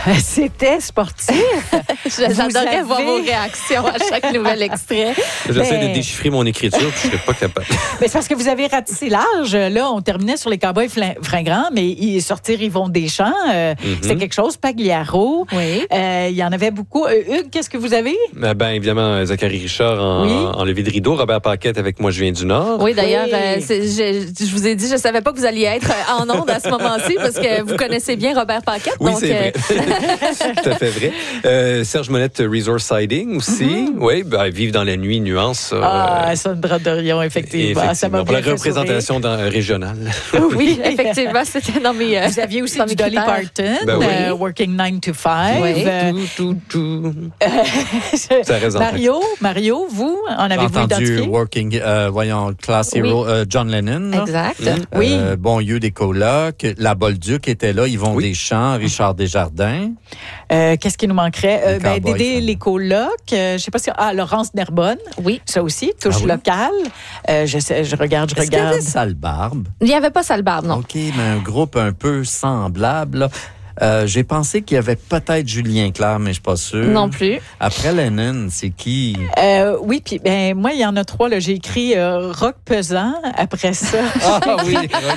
C'était sportif. J'adorerais voir vos réactions à chaque nouvel extrait. J'essaie de déchiffrer mon écriture, puis je ne serais pas capable. Mais c'est parce que vous avez ratissé large. Là, on terminait sur les Cowboys fringants, mais sortir Yvon Deschamps, c'est quelque chose. Pagliaro. Oui. Il y en avait beaucoup. Hugues, qu'est-ce que vous avez? Ben, évidemment, Zachary Richard en levée de rideau. Robert Paquette avec Moi, je viens du Nord. Oui, d'ailleurs, je vous ai dit, je ne savais pas que vous alliez être en onde à ce moment-ci parce que vous connaissez bien Robert Paquette. Oui, donc, c'est vrai. Tout à fait vrai. Serge Monette, Resource Siding aussi. Oui, Vivre dans la nuit, nuance. Sandra Dorion, effectivement. Ça m'a pour la bien fait représentation régionale. Oui, effectivement, c'était dans mes. Vous aviez aussi du Dolly Parton, Working 9 to 5. Tout. Ça résonne. Mario, vous, en avez-vous identifié? Working, Class Hero, John Lennon. Exact. Oui. Bon, il y a eu des colocs. La Bolduc était là. Yvon Deschamps, Richard Desjardins. Qu'est-ce qui nous manquerait? Dédé, les colocs. Je sais pas si... Laurence Nerbonne. Oui. Ça aussi, touche locale. Je regarde. Est-ce qu'il y avait Sale Barbe? Il n'y avait pas Sale Barbe, non. OK, mais un groupe un peu semblable, là. J'ai pensé qu'il y avait peut-être Julien Clerc, mais je suis pas sûr. Non plus. Après Lennon, c'est qui? Oui, puis moi, il y en a 3. Là. J'ai écrit rock pesant après ça. Oui.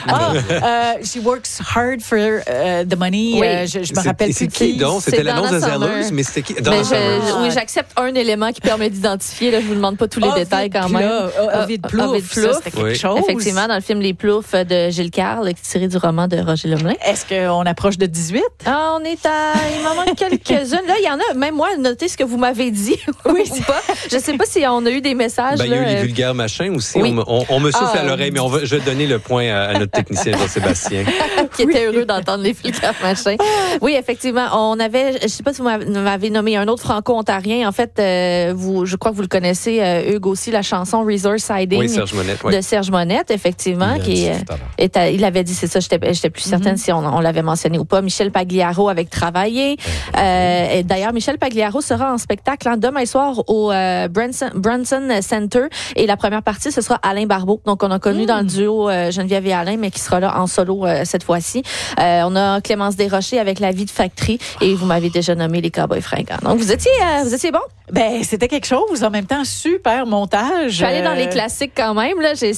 She works hard for the money. Oui. Je me rappelle plus qui. Donc, c'était l'annonce de Zellers, mais c'était qui? Oui, j'accepte un élément qui permet d'identifier. Là, je vous demande pas tous les détails quand même. Ovid Plouffe, c'était quelque chose. Effectivement, dans le film Les Ploufs de Gilles Carle, tiré du roman de Roger Lemelin. Est-ce qu'on approche de 18? On est il m'en manque quelques-unes. Là, il y en a, même moi, notez ce que vous m'avez dit ou pas. Je sais pas si on a eu des messages. Il y a eu les vulgaires machins aussi. Oui. On me souffle à l'oreille, mais je vais donner le point à notre technicien Jean-Sébastien. Qui était heureux d'entendre les vulgaires machins. Oui, effectivement. On avait, je sais pas si vous m'avez nommé un autre franco-ontarien. En fait, je crois que vous le connaissez, Hugues aussi, la chanson Resource Siding. Oui, Serge Monette. De Serge Monette, effectivement. Il avait dit, c'est ça, j'étais plus certaine si on l'avait mentionné ou pas. Michel Pagliaro avec Travailler. Et d'ailleurs, Michel Pagliaro sera en spectacle demain soir au Branson Center. Et la première partie, ce sera Alain Barbeau. Donc, on a connu dans le duo Geneviève et Alain, mais qui sera là en solo cette fois-ci. On a Clémence Desrochers avec La vie de Factory. Et vous m'avez déjà nommé les Cowboys fringants. Donc, vous étiez bon? C'était quelque chose. En même temps, super montage. Je suis allée dans les classiques quand même. Là. J'ai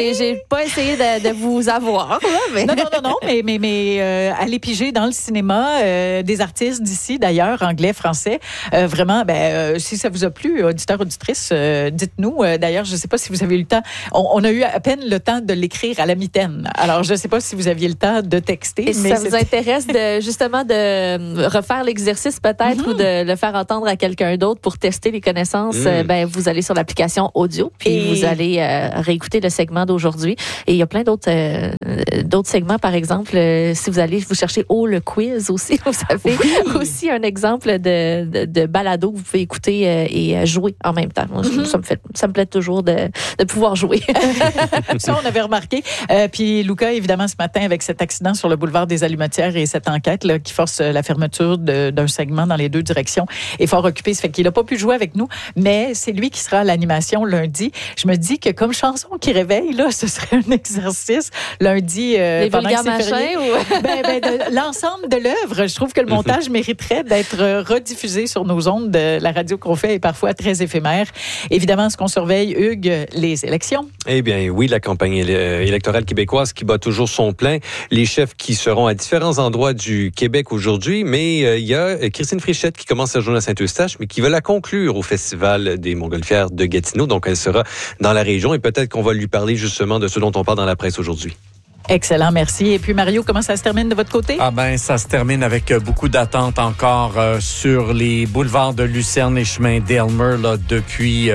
pas essayé de vous avoir. Là, mais... Non. Mais aller piger dans le cinéma des artistes d'ici, d'ailleurs, anglais, français. Vraiment, si ça vous a plu, auditeurs, auditrices, dites-nous. D'ailleurs, je ne sais pas si vous avez eu le temps. On a eu à peine le temps de l'écrire à la mitaine. Alors, je ne sais pas si vous aviez le temps de texter. Et si ça vous intéresse justement de refaire l'exercice peut-être ou de le faire entendre à quelqu'un d'autre pour tester les connaissances, vous allez sur l'application audio puis vous allez réécouter le segment d'aujourd'hui. Et il y a plein d'autres segments, par exemple, si vous cherchez le quiz aussi, vous avez aussi un exemple de balado que vous pouvez écouter et jouer en même temps. Ça me plaît toujours de pouvoir jouer. Ça, on avait remarqué. Puis Luca, évidemment, ce matin, avec cet accident sur le boulevard des Allumetières et cette enquête là, qui force la fermeture d'un segment dans les deux directions, est fort occupé. Ça fait qu'il n'a pas pu jouer avec nous, mais c'est lui qui sera à l'animation lundi. Je me dis que comme chanson qui réveille, là, ce serait un exercice lundi. Les vulgaires machins ou... l'ensemble de l'œuvre. Je trouve que le montage mériterait d'être rediffusé sur nos ondes. La radio qu'on fait est parfois très éphémère. Évidemment, ce qu'on surveille, Hugues, les élections. Eh bien, oui, la campagne électorale québécoise qui bat toujours son plein. Les chefs qui seront à différents endroits du Québec aujourd'hui, mais il y a Christine Fréchette qui commence sa journée à Saint-Eustache, mais qui va la conclure au Festival des Montgolfières de Gatineau. Donc, elle sera dans la région et peut-être qu'on va lui parler justement de ce dont on parle dans la presse aujourd'hui. Excellent, merci. Et puis Mario, comment ça se termine de votre côté? Ça se termine avec beaucoup d'attentes encore sur les boulevards de Lucerne et chemin d'Aylmer depuis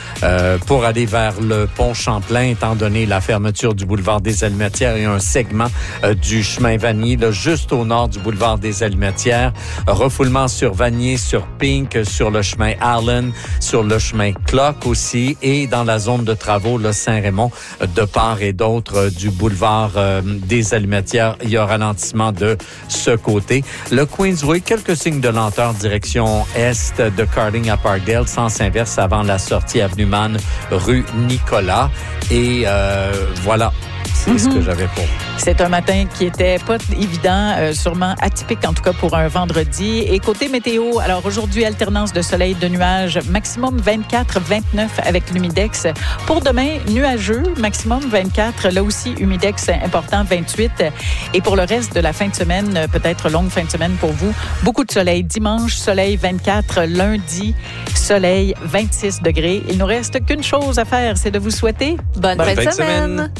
pour aller vers le pont Champlain, étant donné la fermeture du boulevard des Allumetières et un segment du chemin Vanier juste au nord du boulevard des Allumetières. Refoulement sur Vanier, sur Pink, sur le chemin Allen, sur le chemin Clock aussi et dans la zone de travaux Saint-Raymond de part et d'autre du boulevard des Allumetières, il y a un ralentissement de ce côté. Le Queensway, quelques signes de lenteur direction est de Carding à Parkdale, sens inverse avant la sortie avenue Mann, rue Nicolas. Et voilà. C'est ce que j'avais pour. C'est un matin qui était pas évident, sûrement atypique en tout cas pour un vendredi. Et côté météo, alors aujourd'hui, alternance de soleil, de nuages, maximum 24-29 avec l'humidex. Pour demain, nuageux, maximum 24. Là aussi, humidex important, 28. Et pour le reste de la fin de semaine, peut-être longue fin de semaine pour vous, beaucoup de soleil. Dimanche, soleil 24. Lundi, soleil 26 degrés. Il nous reste qu'une chose à faire, c'est de vous souhaiter bonne fin de semaine.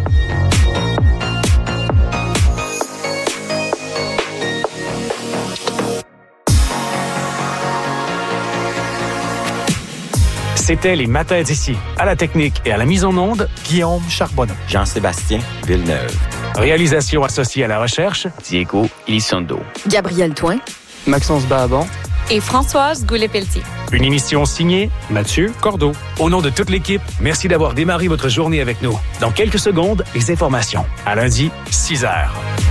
C'était les matins d'ici. À la technique et à la mise en onde, Guillaume Charbonneau. Jean-Sébastien Villeneuve. Réalisation associée à la recherche, Diego Elizondo. Gabriel Toin. Maxence Baabon. Et Françoise Goulet-Pelletier. Une émission signée Mathieu Cordeau. Au nom de toute l'équipe, merci d'avoir démarré votre journée avec nous. Dans quelques secondes, les informations. À lundi, 6h.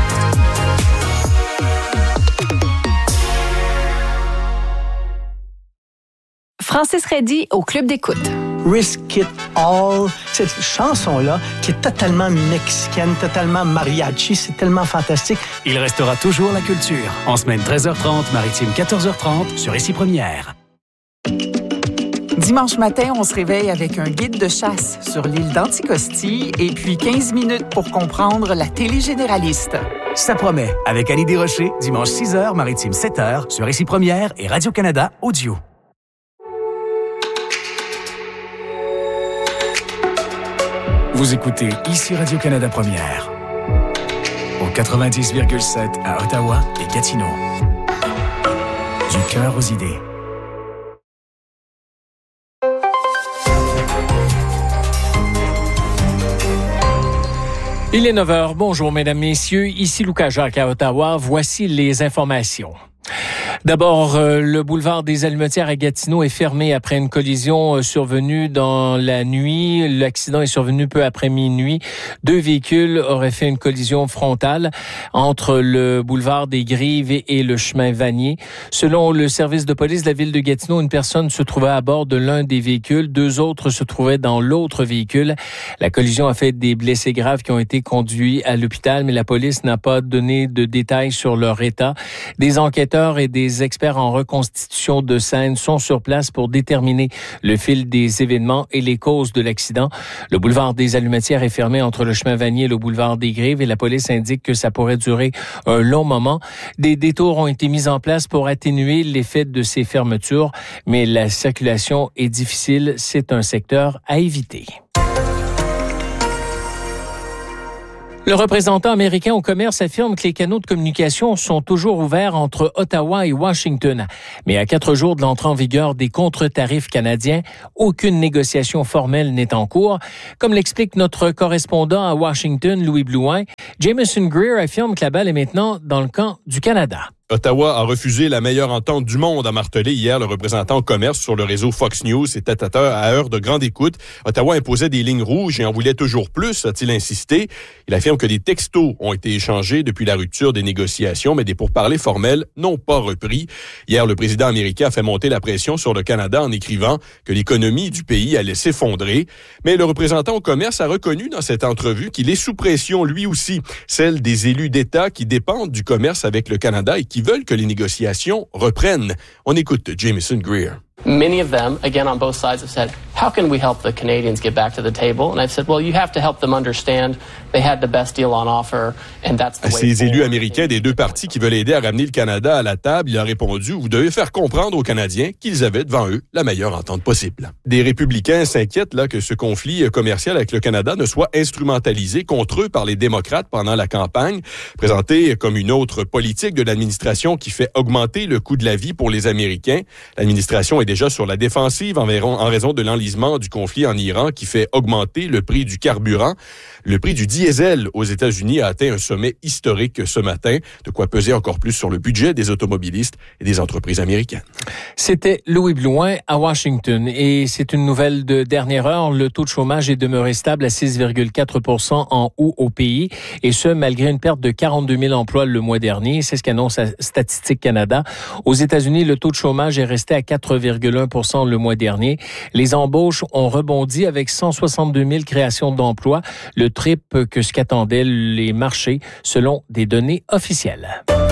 Francis Reddy au Club d'écoute. Risk It All, cette chanson-là qui est totalement mexicaine, totalement mariachi, c'est tellement fantastique. Il restera toujours la culture. En semaine 13h30, maritime 14h30, sur Ici Première. Dimanche matin, on se réveille avec un guide de chasse sur l'île d'Anticosti et puis 15 minutes pour comprendre la télé généraliste. Ça promet, avec Annie Desrochers, dimanche 6h, maritime 7h, sur Ici Première et Radio-Canada Audio. Vous écoutez Ici Radio-Canada Première, au 90,7 à Ottawa et Gatineau. Du cœur aux idées. Il est 9h. Bonjour, mesdames, messieurs. Ici Lucas Jacques à Ottawa. Voici les informations. D'abord, le boulevard des Allumetières à Gatineau est fermé après une collision survenue dans la nuit. L'accident est survenu peu après minuit. 2 véhicules auraient fait une collision frontale entre le boulevard des Grives et le chemin Vanier. Selon le service de police de la ville de Gatineau, une personne se trouvait à bord de l'un des véhicules. 2 autres se trouvaient dans l'autre véhicule. La collision a fait des blessés graves qui ont été conduits à l'hôpital, mais la police n'a pas donné de détails sur leur état. Des enquêteurs et des experts en reconstitution de scène sont sur place pour déterminer le fil des événements et les causes de l'accident. Le boulevard des Allumetières est fermé entre le chemin Vanier et le boulevard des Grives et la police indique que ça pourrait durer un long moment. Des détours ont été mis en place pour atténuer l'effet de ces fermetures, mais la circulation est difficile. C'est un secteur à éviter. Le représentant américain au commerce affirme que les canaux de communication sont toujours ouverts entre Ottawa et Washington. Mais à 4 jours de l'entrée en vigueur des contre-tarifs canadiens, aucune négociation formelle n'est en cours. Comme l'explique notre correspondant à Washington, Louis Blouin, Jameson Greer affirme que la balle est maintenant dans le camp du Canada. Ottawa a refusé la meilleure entente du monde, a martelé hier le représentant au commerce sur le réseau Fox News. C'était à heure de grande écoute. Ottawa imposait des lignes rouges et en voulait toujours plus, a-t-il insisté. Il affirme que des textos ont été échangés depuis la rupture des négociations, mais des pourparlers formels n'ont pas repris. Hier, le président américain a fait monter la pression sur le Canada en écrivant que l'économie du pays allait s'effondrer. Mais le représentant au commerce a reconnu dans cette entrevue qu'il est sous pression lui aussi, celle des élus d'État qui dépendent du commerce avec le Canada et qui veulent que les négociations reprennent. On écoute Jameson Greer. Many of them, again on both sides, have said, how can we help the Canadians get back to the table? And I've said, well, you have to help them understand they had the best deal on offer, and that's the way Ces élus américains des deux partis qui veulent aider à ramener le Canada à la table, il a répondu, vous devez faire comprendre aux Canadiens qu'ils avaient devant eux la meilleure entente possible. Des républicains s'inquiètent là que ce conflit commercial avec le Canada ne soit instrumentalisé contre eux par les démocrates pendant la campagne, présenté comme une autre politique de l'administration qui fait augmenter le coût de la vie pour les Américains. L'administration est déjà sur la défensive en raison de l'enlisement du conflit en Iran qui fait augmenter le prix du carburant. Le prix du diesel aux États-Unis a atteint un sommet historique ce matin, de quoi peser encore plus sur le budget des automobilistes et des entreprises américaines. C'était Louis Blouin à Washington et c'est une nouvelle de dernière heure. Le taux de chômage est demeuré stable à 6,4% en août au pays et ce, malgré une perte de 42 000 emplois le mois dernier. C'est ce qu'annonce Statistique Canada. Aux États-Unis, le taux de chômage est resté à 4,8%. 4,1 % le mois dernier. Les embauches ont rebondi avec 162 000 créations d'emplois, le triple que ce qu'attendaient les marchés selon des données officielles.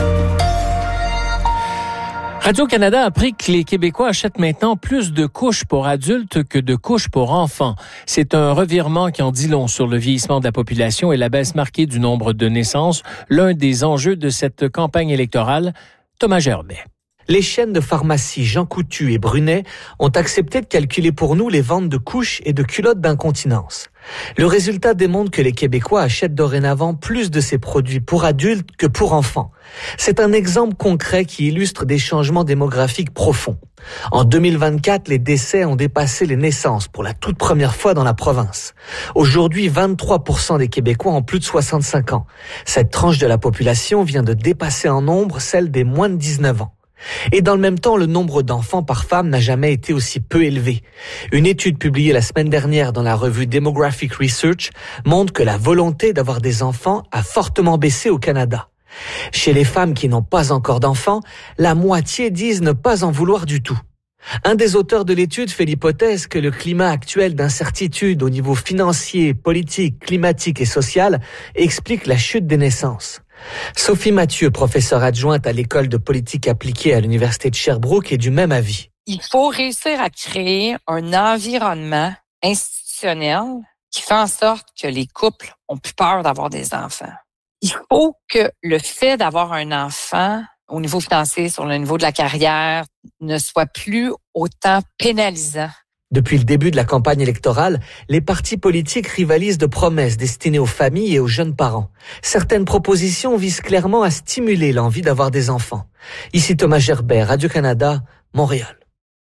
Radio-Canada a appris que les Québécois achètent maintenant plus de couches pour adultes que de couches pour enfants. C'est un revirement qui en dit long sur le vieillissement de la population et la baisse marquée du nombre de naissances, l'un des enjeux de cette campagne électorale. Thomas Gerbet. Les chaînes de pharmacie Jean Coutu et Brunet ont accepté de calculer pour nous les ventes de couches et de culottes d'incontinence. Le résultat démontre que les Québécois achètent dorénavant plus de ces produits pour adultes que pour enfants. C'est un exemple concret qui illustre des changements démographiques profonds. En 2024, les décès ont dépassé les naissances pour la toute première fois dans la province. Aujourd'hui, 23% des Québécois ont plus de 65 ans. Cette tranche de la population vient de dépasser en nombre celle des moins de 19 ans. Et dans le même temps, le nombre d'enfants par femme n'a jamais été aussi peu élevé. Une étude publiée la semaine dernière dans la revue Demographic Research montre que la volonté d'avoir des enfants a fortement baissé au Canada. Chez les femmes qui n'ont pas encore d'enfants, la moitié disent ne pas en vouloir du tout. Un des auteurs de l'étude fait l'hypothèse que le climat actuel d'incertitude au niveau financier, politique, climatique et social explique la chute des naissances. Sophie Mathieu, professeure adjointe à l'École de politique appliquée à l'Université de Sherbrooke, est du même avis. Il faut réussir à créer un environnement institutionnel qui fait en sorte que les couples ont plus peur d'avoir des enfants. Il faut que le fait d'avoir un enfant au niveau financier, sur le niveau de la carrière, ne soit plus autant pénalisant. Depuis le début de la campagne électorale, les partis politiques rivalisent de promesses destinées aux familles et aux jeunes parents. Certaines propositions visent clairement à stimuler l'envie d'avoir des enfants. Ici Thomas Gerbet, Radio-Canada, Montréal.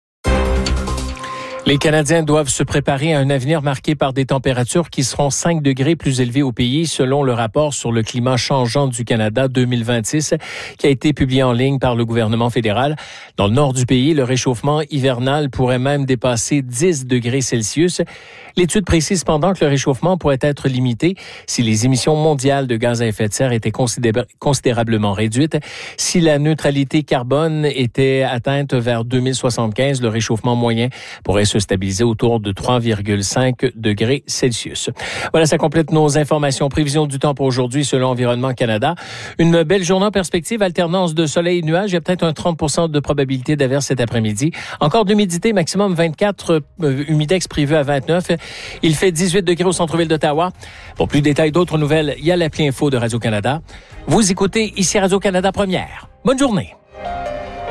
Les Canadiens doivent se préparer à un avenir marqué par des températures qui seront 5 degrés plus élevées au pays, selon le rapport sur le climat changeant du Canada 2026, qui a été publié en ligne par le gouvernement fédéral. Dans le nord du pays, le réchauffement hivernal pourrait même dépasser 10 degrés Celsius. L'étude précise cependant que le réchauffement pourrait être limité si les émissions mondiales de gaz à effet de serre étaient considérablement réduites. Si la neutralité carbone était atteinte vers 2075, le réchauffement moyen pourrait se stabiliser autour de 3,5 degrés Celsius. Voilà, ça complète nos informations. Prévision du temps pour aujourd'hui selon Environnement Canada. Une belle journée en perspective, alternance de soleil et nuages. Il y a peut-être un 30% de probabilité d'averse cet après-midi. Encore d'humidité, maximum 24, humidex prévu à 29. Il fait 18 degrés au centre-ville d'Ottawa. Pour plus de détails, d'autres nouvelles, il y a l'appli info de Radio-Canada. Vous écoutez ici Radio-Canada Première. Bonne journée.